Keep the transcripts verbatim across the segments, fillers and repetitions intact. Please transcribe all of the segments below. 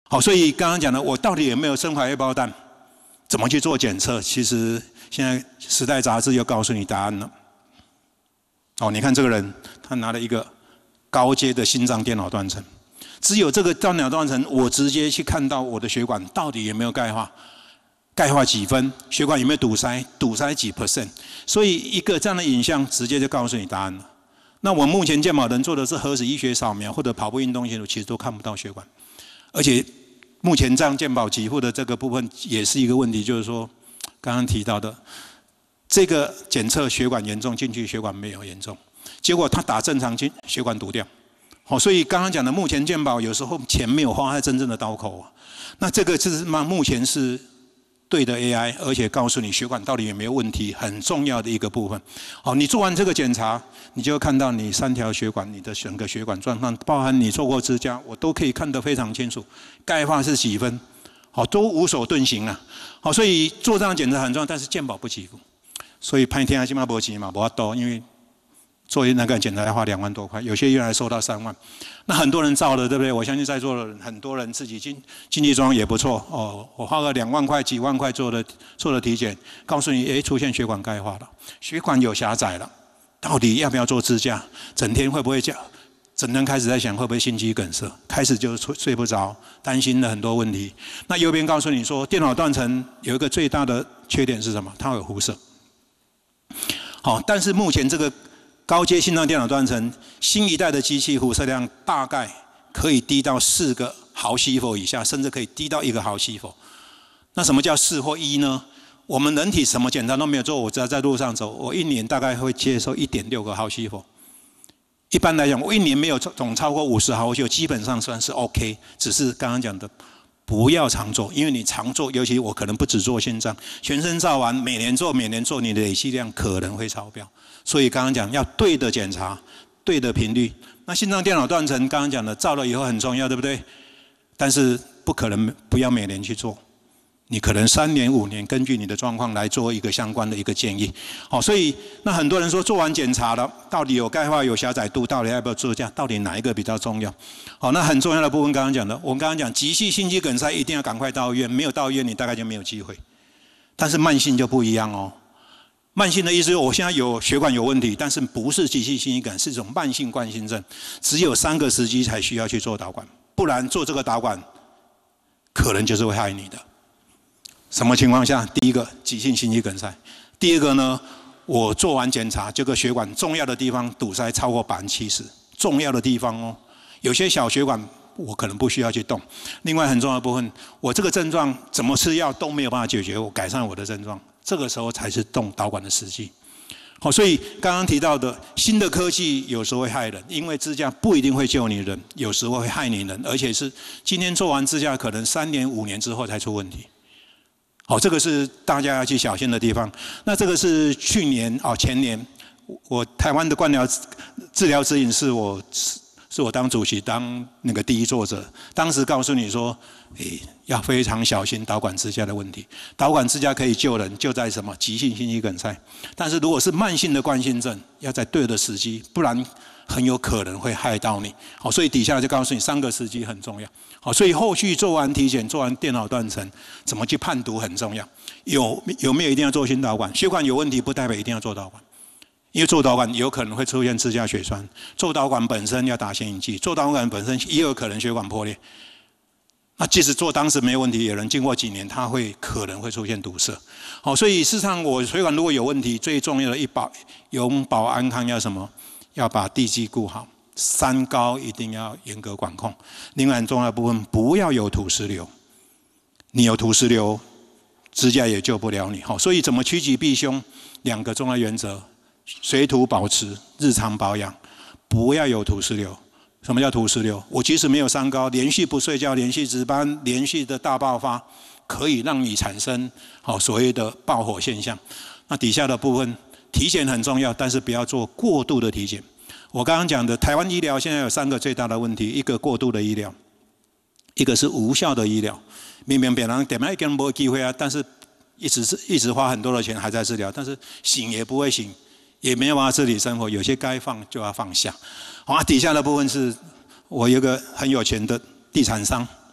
好，所以刚刚讲的，我到底有没有生怀二胞胎？怎么去做检测？其实现在《时代》杂志又告诉你答案了。哦，你看这个人，他拿了一个高阶的心脏电脑断层，只有这个电脑断层，我直接去看到我的血管到底有没有钙化，钙化几分，血管有没有堵塞，堵塞几 percent， 所以一个这样的影像直接就告诉你答案了。那我目前健保能做的是核子医学扫描或者跑步运动记录，其实都看不到血管，而且目前这样健保给付的这个部分也是一个问题，就是说刚刚提到的这个检测血管严重进去，血管没有严重，结果他打正常进血管堵掉。好，所以刚刚讲的目前健保有时候钱没有花在真正的刀口啊，那这个是嘛目前是对的 A I， 而且告诉你血管到底有没有问题，很重要的一个部分。好，你做完这个检查，你就会看到你三条血管，你的整个血管状况，包含你做过支架，我都可以看得非常清楚。钙化是几分，好，都无所遁形啊。好，所以做这样检查很重要，但是健保不给付，所以拍天下起码没钱嘛，没法多，因为做那个检查要花两万多块，有些医院还收到三万。那很多人照了，对不对？我相信在座的人，很多人自己经经济状况也不错哦。我花个两万块、几万块做的做的体检，告诉你，哎，出现血管钙化了，血管有狭窄了，到底要不要做支架？整天会不会叫？整天开始在想会不会心肌梗塞，开始就睡不着，担心了很多问题。那右边告诉你说，电脑断层有一个最大的缺点是什么？它有辐射。好，但是目前这个高阶心脏电脑断层，新一代的机器辐射量大概可以低到四个毫西弗以下，甚至可以低到一个毫西弗。那什么叫四或一呢？我们人体什么检查都没有做，我只要在路上走，我一年大概会接受 一点六个毫西弗。一般来讲，我一年没有总超过五十毫西弗，基本上算是 OK。只是刚刚讲的，不要常做，因为你常做，尤其我可能不只做心脏，全身照完，每年做，每年做，你的累积量可能会超标。所以刚刚讲要对的检查，对的频率。那心脏电脑断层刚刚讲的，照了以后很重要，对不对？但是不可能不要每年去做。你可能三年五年，根据你的状况来做一个相关的一个建议。好，所以那很多人说做完检查了，到底有钙化有狭窄度，到底要不要做这样？到底哪一个比较重要？好，那很重要的部分刚刚讲的，我们刚刚讲急性心肌梗塞一定要赶快到医院，没有到医院你大概就没有机会。但是慢性就不一样哦。慢性的意思是我现在有血管有问题，但是不是急性心肌梗，是一种慢性冠心症，只有三个时机才需要去做导管，不然做这个导管可能就是会害你的。什么情况下？第一个急性心肌梗塞，第二个呢，我做完检查，这个血管重要的地方堵塞超过百分之七十，重要的地方哦，有些小血管我可能不需要去动。另外很重要的部分，我这个症状怎么吃药都没有办法解决，我改善我的症状，这个时候才是动导管的时机。好，所以刚刚提到的新的科技有时候会害人，因为支架不一定会救你人，有时候会害你人，而且是今天做完支架，可能三年五年之后才出问题。好，这个是大家要去小心的地方。那这个是去年哦，前年我台湾的灌疗治疗指引是我是我当主席当那个第一作者，当时告诉你说，诶，要非常小心导管支架的问题。导管支架可以救人，就在什么急性心肌梗塞。但是如果是慢性的冠心症，要在对的时机，不然很有可能会害到你。好，所以底下就告诉你三个时机很重要。好，所以后续做完体检、做完电脑断层，怎么去判读很重要。有有没有一定要做心导管？血管有问题不代表一定要做导管，因为做导管有可能会出现支架血栓，做导管本身要打显影剂，做导管本身也有可能血管破裂。那即使做当时没有问题，有人经过几年，它会可能会出现堵塞。好，所以事实上我血管如果有问题，最重要的一保永保安康要什么？要把地基顾好。三高一定要严格管控，另外很重要的部分不要有土石流，你有土石流，支架也救不了你。好，所以怎么趋吉避凶？两个重要原则：水土保持，日常保养，不要有土石流。什么叫土石流？我即使没有三高，连续不睡觉，连续值班，连续的大爆发，可以让你产生好所谓的爆火现象。那底下的部分体检很重要，但是不要做过度的体检。我刚刚讲的台湾医疗现在有三个最大的问题，一个过度的医疗，一个是无效的医疗。明明别人点么一个人没有机会啊，但是一直是一直花很多的钱还在治疗，但是醒也不会醒，也没有办法自理生活，有些该放就要放下。好，底下的部分是我有一个很有钱的地产商，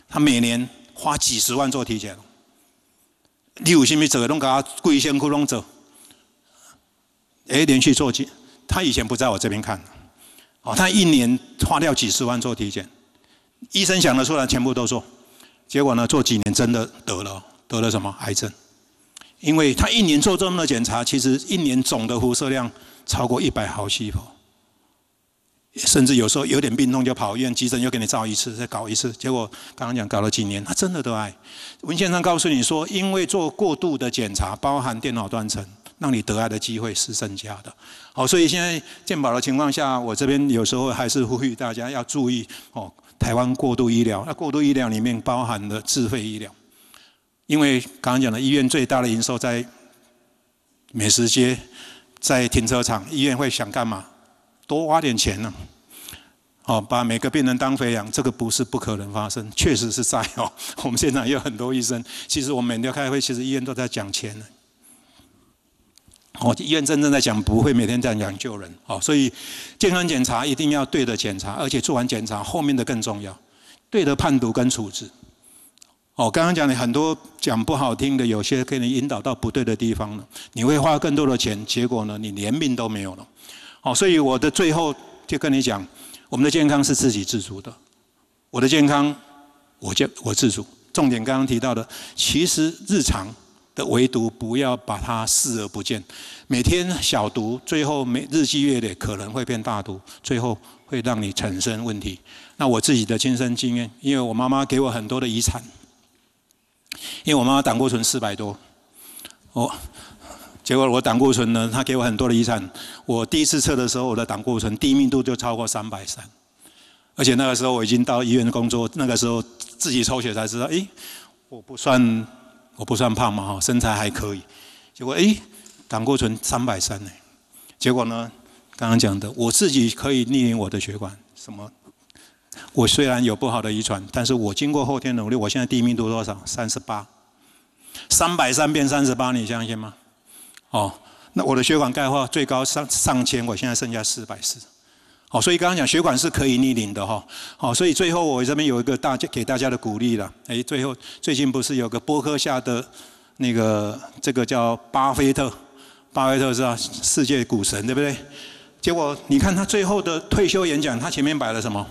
他每年花几十万做体检。你有什么做，拢给他规身躯拢做。哎，连续做几，他以前不在我这边看，哦，他一年花掉几十万做体检，医生想得出来全部都做，结果呢，做几年真的得了，得了什么癌症？因为他一年做这么多检查，其实一年总的辐射量超过一百毫西弗。甚至有时候有点病痛就跑医院，急诊又给你照一次，再搞一次，结果刚刚讲搞了几年，他真的得癌。文献上告诉你说，因为做过度的检查，包含电脑断层，让你得癌的机会是增加的。好，所以现在健保的情况下，我这边有时候还是呼吁大家要注意哦，台湾过度医疗，那过度医疗里面包含了自费医疗，因为刚刚讲的医院最大的营收在美食街，在停车场，医院会想干嘛？多花点钱呢、啊，哦，把每个病人当肥羊，这个不是不可能发生，确实是在哦。我们现场也有很多医生，其实我们每天开会，其实医院都在讲钱呢。哦，医院真正在讲，不会每天这样讲救人哦。所以健康检查一定要对的检查，而且做完检查后面的更重要，对的判读跟处置。哦，刚刚讲的很多讲不好听的，有些可以引导到不对的地方了，你会花更多的钱，结果呢，你连命都没有了。好，所以我的最后就跟你讲，我们的健康是自给自足的。我的健康，我就我自主。重点刚刚提到的，其实日常的唯独不要把它视而不见。每天小毒，最后每日积月累可能会变大毒，最后会让你产生问题。那我自己的亲身经验，因为我妈妈给我很多的遗产，因为我妈妈胆固醇四百多，哦。结果我胆固醇呢，他给我很多的遗产。我第一次测的时候，我的胆固醇低密度就超过三百三，而且那个时候我已经到医院工作，那个时候自己抽血才知道，哎，我不算我不算胖嘛哈，身材还可以。结果哎，胆固醇三百三呢。结果呢，刚刚讲的，我自己可以逆龄我的血管，什么？我虽然有不好的遗传，但是我经过后天努力，我现在低密度多少？三十八，三百三变三十八，你相信吗？哦，那我的血管钙化最高上上千，我现在剩下四百四。好，所以刚刚讲血管是可以逆龄的哈。好，所以最后我这边有一个大家给大家的鼓励了。哎，最后最近不是有个波克夏的那个这个叫巴菲特，巴菲特是啊世界股神对不对？结果你看他最后的退休演讲，他前面摆了什么？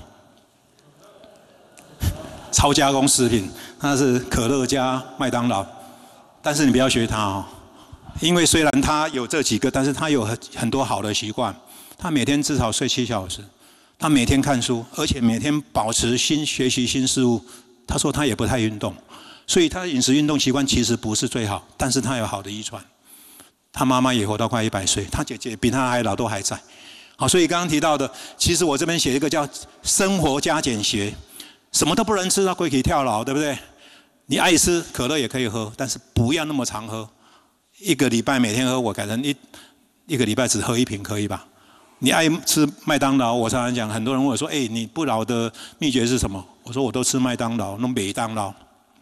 超加工食品，他是可乐加麦当劳，但是你不要学他哦。因为虽然他有这几个，但是他有很很多好的习惯。他每天至少睡七小时，他每天看书，而且每天保持新学习新事物。他说他也不太运动，所以他的饮食运动习惯其实不是最好，但是他有好的遗传。他妈妈也活到快一百岁，他姐姐比他还老，都还在。好，所以刚刚提到的，其实我这边写一个叫生活加减学，什么都不能吃到归体跳牢，对不对？你爱吃可乐也可以喝，但是不要那么常喝。一个礼拜每天喝，我改成一一个礼拜只喝一瓶，可以吧？你爱吃麦当劳，我常常讲，很多人问我说：“哎，你不老的秘诀是什么？”我说：“我都吃麦当劳，弄麦当劳。”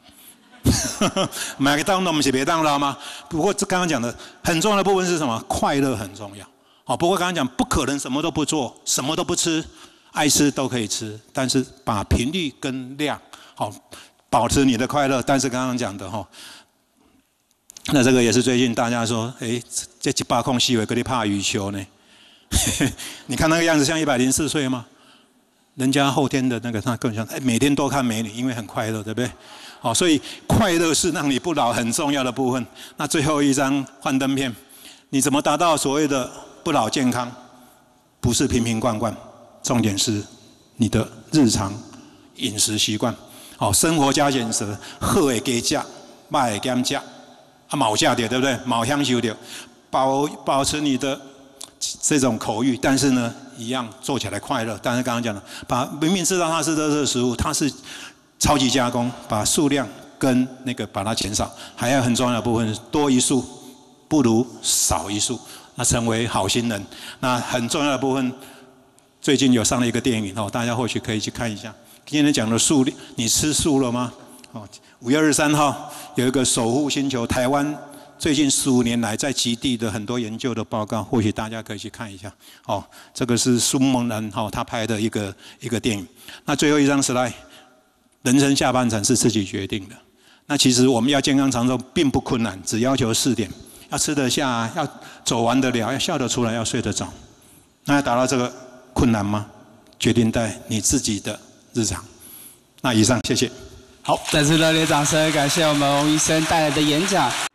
麦当劳不是麦当劳吗？不过这刚刚讲的很重要的部分是什么？快乐很重要。好，不过刚刚讲不可能什么都不做，什么都不吃，爱吃都可以吃，但是把频率跟量好保持你的快乐。但是刚刚讲的哈。那这个也是最近大家说，哎，这几把控细微，跟你怕羽球呢？你看那个样子像一百零四岁吗？人家后天的那个他更像，哎，每天多看美女，因为很快乐，对不对？好，所以快乐是让你不老很重要的部分。那最后一张幻灯片，你怎么达到所谓的不老健康？不是瓶瓶罐罐，重点是你的日常饮食习惯。好，生活加减食，好的加食，歹的减食。啊，卯下点对不对？卯香修点，保保持你的这种口欲，但是呢，一样做起来快乐。但是刚刚讲了，把明明知道它是垃圾食物，它是超级加工，把数量跟那个把它减少，还有很重要的部分是多一数不如少一数，那成为好心人。那很重要的部分，最近有上了一个电影哦，大家或许可以去看一下。今天讲的素，你吃素了吗？哦。五月二十三号有一个守护星球台湾最近十五年来在极地的很多研究的报告，或许大家可以去看一下。哦，这个是苏蒙兰哈他拍的一个一个电影。那最后一张 slide， 人生下半场是自己决定的。那其实我们要健康长寿并不困难，只要求四点：要吃得下，要走完得了，要笑得出来，要睡得着。那要达到这个困难吗？决定在你自己的日常。那以上，谢谢。 好，再次热烈掌声，感谢我们翁医生带来的演讲。